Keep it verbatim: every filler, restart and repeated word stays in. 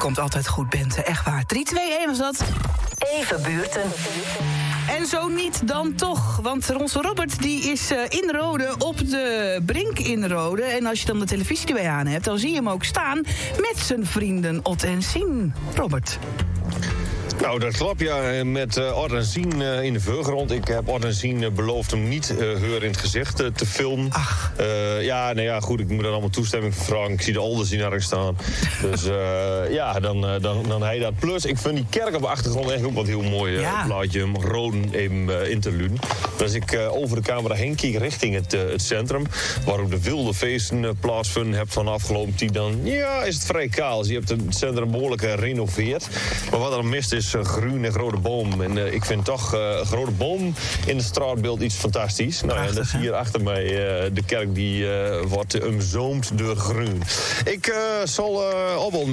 komt altijd goed, Bente. Echt waar. drie twee een was dat. Even buurten. En zo niet, dan toch. Want onze Robert die is uh, in Rode, op de Brink in Rode. En als je dan de televisie erbij aan hebt, dan zie je hem ook staan met zijn vrienden Ot en Sien. Robert. Nou, dat klopt, ja. Met uh, Ot en Sien uh, in de voorgrond. Ik heb Ot en Sien uh, beloofd hem niet uh, heur in het gezicht uh, te filmen. Ach. Uh, ja, nou ja, goed, ik moet dan allemaal toestemming voor vragen. Ik zie de ouders hier naar staan. Dus uh, ja, dan, uh, dan, dan hij dat. Plus, ik vind die kerk op de achtergrond echt ook wat heel mooi. Uh, Ja. plaatje om roden even uh, in te luden. Dus als ik uh, over de camera heen kijk richting het, uh, het centrum, waar ook de wilde feesten uh, plaatsvinden heb van de afgelopen tijd, dan ja, is het vrij kaal. Dus je hebt het centrum behoorlijk gerenoveerd. Maar wat er dan mist is uh, groen en grote boom. En uh, ik vind toch uh, een grote boom in het straatbeeld iets fantastisch. Nou ja, dat zie je hier achter mij. Uh, de kerk die uh, wordt omzoomd door groen. Ik uh, zal uh, al wel